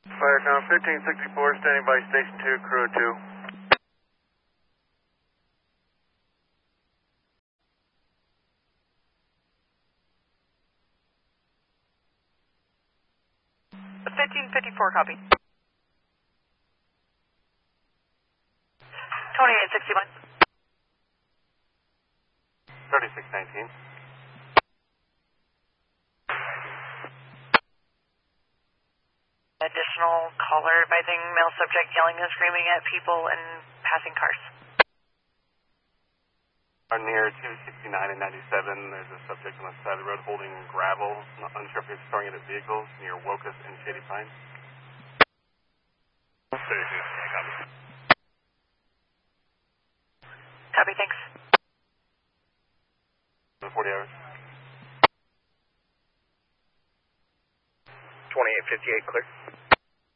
Firecom 1564, standing by Station 2, Crew 2. The 1554, copy. 2861. 3619. Additional caller advising male subject yelling and screaming at people and passing cars. Near 269 and 97, there's a subject on the side of the road holding gravel. Not unsure if he's throwing it at vehicles near Wocus and Shady Pines. 32, copy. Copy, thanks. 40 hours. 2858, clear.